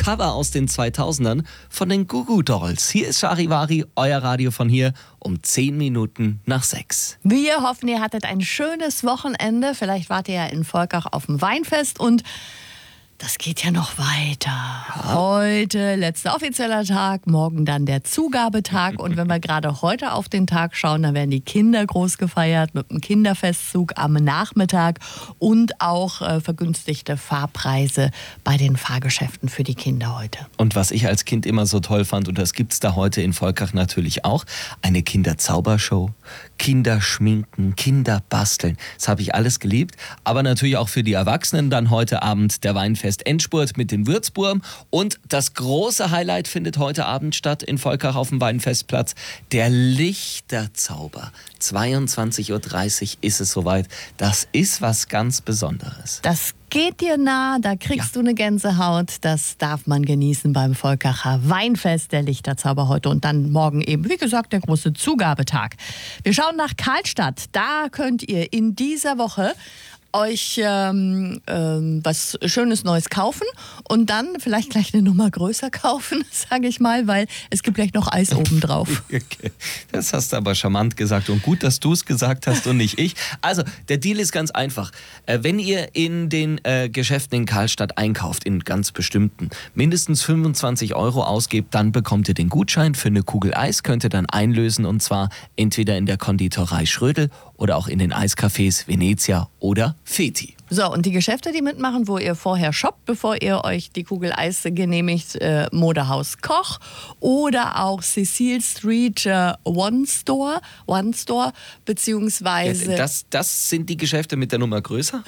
Cover aus den 2000ern von den Goo Goo Dolls. Hier ist Charivari, euer Radio von hier, um 10 Minuten nach 6. Wir hoffen, ihr hattet ein schönes Wochenende. Vielleicht wart ihr ja in Volkach auf dem Weinfest und das geht ja noch weiter. Ja. Heute letzter offizieller Tag, morgen dann der Zugabetag. Und wenn wir gerade heute auf den Tag schauen, dann werden die Kinder groß gefeiert mit einem Kinderfestzug am Nachmittag und auch vergünstigte Fahrpreise bei den Fahrgeschäften für die Kinder heute. Und was ich als Kind immer so toll fand, und das gibt's da heute in Volkach natürlich auch, eine Kinderzaubershow, Kinderschminken, Kinderbasteln. Das habe ich alles geliebt. Aber natürlich auch für die Erwachsenen dann heute Abend der Weinfest Endspurt mit den Würzburm. Und das große Highlight findet heute Abend statt in Volkach auf dem Weinfestplatz. Der Lichterzauber. 22.30 Uhr ist es soweit. Das ist was ganz Besonderes. Das geht dir nah, da kriegst du eine Gänsehaut. Das darf man genießen beim Volkacher Weinfest, der Lichterzauber heute. Und dann morgen eben, wie gesagt, der große Zugabetag. Wir schauen nach Karlstadt. Da könnt ihr in dieser Woche euch was Schönes Neues kaufen und dann vielleicht gleich eine Nummer größer kaufen, sage ich mal, weil es gibt gleich noch Eis oben drauf. Okay. Das hast du aber charmant gesagt und gut, dass du es gesagt hast und nicht ich. Also, der Deal ist ganz einfach. Wenn ihr in den Geschäften in Karlstadt einkauft, in ganz bestimmten, mindestens 25 € ausgebt, dann bekommt ihr den Gutschein für eine Kugel Eis, könnt ihr dann einlösen und zwar entweder in der Konditorei Schrödel oder auch in den Eiscafés Venezia oder Feti. So, und die Geschäfte, die mitmachen, wo ihr vorher shoppt, bevor ihr euch die Kugel Eis genehmigt, Modehaus Koch oder auch Cecil Street One Store, beziehungsweise... Das sind die Geschäfte mit der Nummer größer?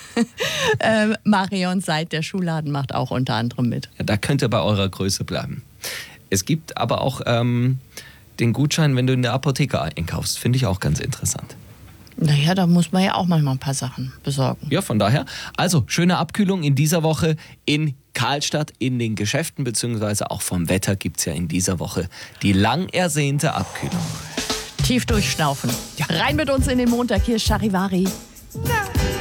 Marion Seid, der Schuhladen, macht auch unter anderem mit. Ja, da könnt ihr bei eurer Größe bleiben. Es gibt aber auch den Gutschein, wenn du in der Apotheke einkaufst. Finde ich auch ganz interessant. Naja, da muss man ja auch manchmal ein paar Sachen besorgen. Ja, von daher. Also, schöne Abkühlung in dieser Woche in Karlstadt in den Geschäften, beziehungsweise auch vom Wetter gibt es ja in dieser Woche die lang ersehnte Abkühlung. Tief durchschnaufen. Ja. Rein mit uns in den Montag. Hier ist Charivari. Ja.